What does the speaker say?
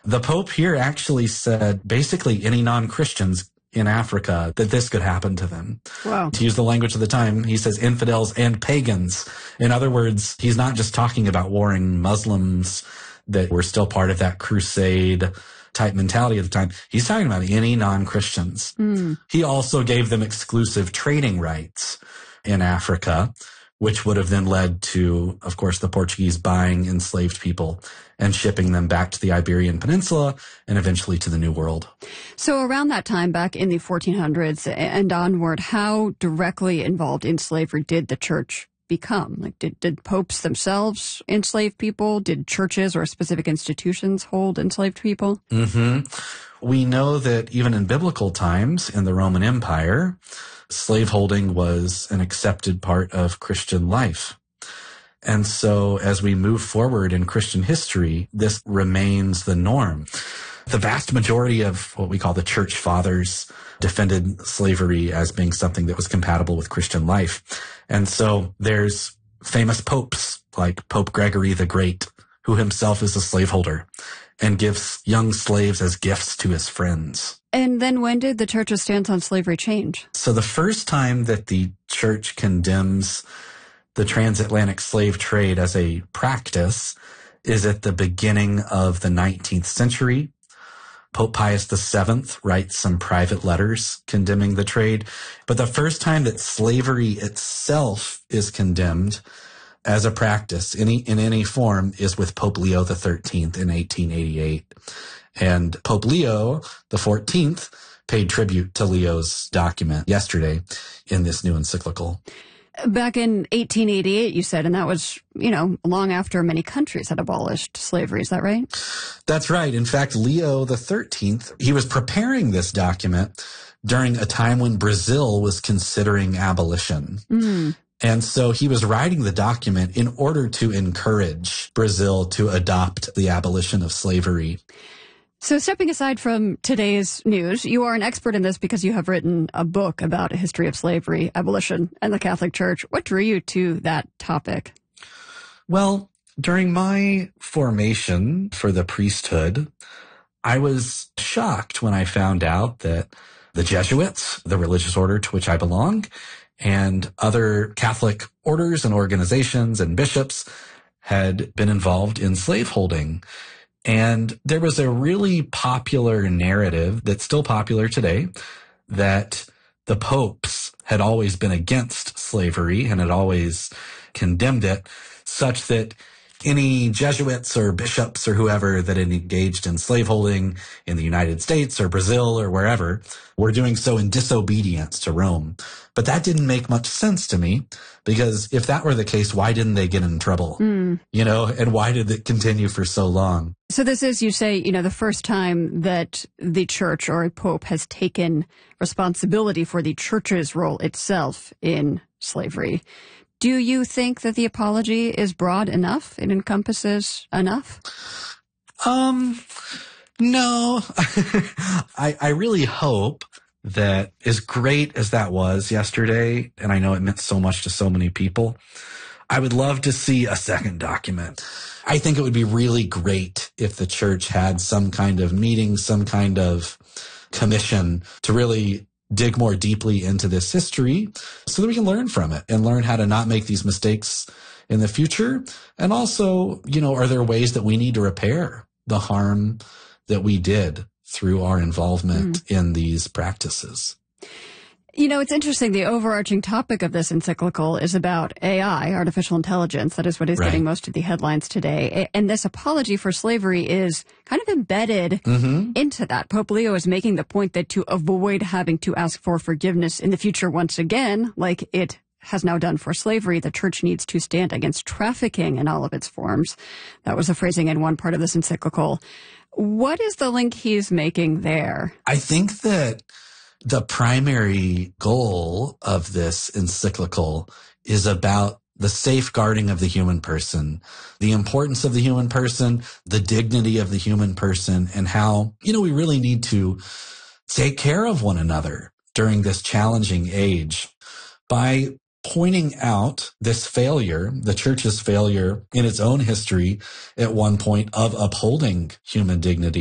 The Pope here actually said basically any non-Christians in Africa that this could happen to them. Wow. To use the language of the time, he says infidels and pagans. In other words, he's not just talking about warring Muslims that were still part of that crusade type mentality at the time. He's talking about any non-Christians. He also gave them exclusive trading rights in Africa, which would have then led to, of course, the Portuguese buying enslaved people and shipping them back to the Iberian Peninsula and eventually to the New World. So around that time, back in the 1400s and onward, how directly involved in slavery did the church become? Like, did popes themselves enslave people? Did churches or specific institutions hold enslaved people? We know that even in biblical times, in the Roman Empire, slaveholding was an accepted part of Christian life. And so as we move forward in Christian history, this remains the norm. The vast majority of what we call the church fathers defended slavery as being something that was compatible with Christian life. And so there's famous popes like Pope Gregory the Great, who himself is a slaveholder and gives young slaves as gifts to his friends. And then when did the church's stance on slavery change? So the first time that the church condemns the transatlantic slave trade as a practice is at the beginning of the 19th century. Pope Pius VII writes some private letters condemning the trade. But the first time that slavery itself is condemned as a practice in any form is with Pope Leo XIII in 1888. And Pope Leo XIV paid tribute to Leo's document yesterday in this new encyclical. Back in 1888, you said, and that was, long after many countries had abolished slavery. Is that right? That's right. In fact, Leo XIII, he was preparing this document during a time when Brazil was considering abolition. And so he was writing the document in order to encourage Brazil to adopt the abolition of slavery. So stepping aside from today's news, you are an expert in this because you have written a book about a history of slavery, abolition, and the Catholic Church. What drew you to that topic? Well, during my formation for the priesthood, I was shocked when I found out that the Jesuits, the religious order to which I belong, and other Catholic orders and organizations and bishops had been involved in slaveholding. And there was a really popular narrative that's still popular today that the popes had always been against slavery and had always condemned it, such that any Jesuits or bishops or whoever that had engaged in slaveholding in the United States or Brazil or wherever were doing so in disobedience to Rome. But that didn't make much sense to me, because if that were the case, why didn't they get in trouble? And why did it continue for so long? So this is, you say, the first time that the church or a pope has taken responsibility for the church's role itself in slavery. Do you think that the apology is broad enough? It encompasses enough? No. I really hope that, as great as that was yesterday, and I know it meant so much to so many people, I would love to see a second document. I think it would be really great if the church had some kind of meeting, some kind of commission to really dig more deeply into this history so that we can learn from it and learn how to not make these mistakes in the future. And also, are there ways that we need to repair the harm that we did through our involvement in these practices? It's interesting. The overarching topic of this encyclical is about AI, artificial intelligence. That is what is getting most of the headlines today. And this apology for slavery is kind of embedded into that. Pope Leo is making the point that to avoid having to ask for forgiveness in the future once again, like it has now done for slavery, the church needs to stand against trafficking in all of its forms. That was the phrasing in one part of this encyclical. What is the link he's making there? I think that the primary goal of this encyclical is about the safeguarding of the human person, the importance of the human person, the dignity of the human person, and how, we really need to take care of one another during this challenging age by pointing out this failure, the church's failure in its own history at one point of upholding human dignity.